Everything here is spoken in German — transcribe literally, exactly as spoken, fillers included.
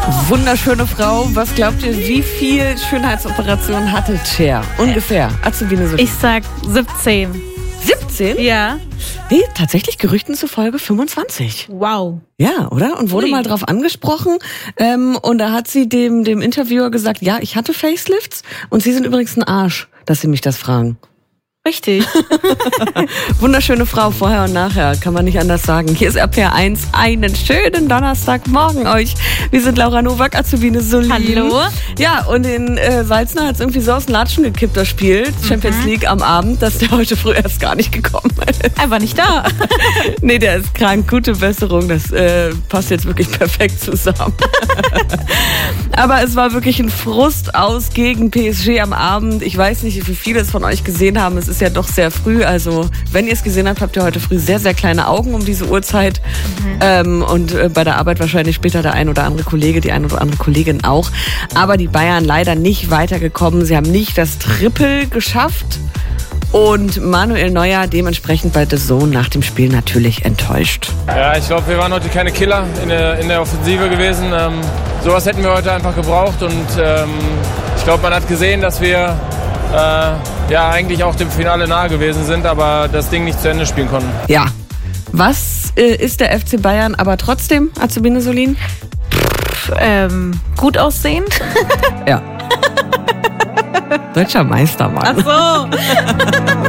Wunderschöne Frau. Was glaubt ihr, wie viel Schönheitsoperationen hatte Cher? Ungefähr. Azubine Sophie. Ich sag siebzehn. siebzehn? Ja. Nee, tatsächlich Gerüchten zufolge fünfundzwanzig. Wow. Ja, oder? Und wurde Ui. mal drauf angesprochen. Ähm, und da hat sie dem, dem Interviewer gesagt, ja, ich hatte Facelifts und Sie sind übrigens ein Arsch, dass Sie mich das fragen. Richtig. Wunderschöne Frau, vorher und nachher, kann man nicht anders sagen. Hier ist R P R eins, einen schönen Donnerstagmorgen euch. Wir sind Laura Nowak, Azubine Solin. Hallo. Ja, und in äh, Salzner hat es irgendwie so aus den Latschen gekippt, das Spiel, mhm. Champions League am Abend, dass der heute früh erst gar nicht gekommen ist. Einfach nicht da. Nee, der ist krank, gute Besserung, das äh, passt jetzt wirklich perfekt zusammen. Aber es war wirklich ein Frust aus gegen P S G am Abend. Ich weiß nicht, wie viele es von euch gesehen haben, es ist ja doch sehr früh, also wenn ihr es gesehen habt, habt ihr heute früh sehr, sehr kleine Augen um diese Uhrzeit mhm. ähm, und äh, bei der Arbeit wahrscheinlich später der ein oder andere Kollege, die ein oder andere Kollegin auch. Aber die Bayern leider nicht weitergekommen, sie haben nicht das Triple geschafft und Manuel Neuer dementsprechend bei The Zone nach dem Spiel natürlich enttäuscht. Ja, ich glaube, wir waren heute keine Killer in der, in der Offensive gewesen. Ähm, sowas hätten wir heute einfach gebraucht und ähm, ich glaube, man hat gesehen, dass wir äh, ja eigentlich auch dem Finale nahe gewesen sind, aber das Ding nicht zu Ende spielen konnten. Ja. Was äh, ist der F C Bayern aber trotzdem, Azubine Solin? Pff, ähm, gut aussehend. Ja. Deutscher Meister, Mann. Ach so.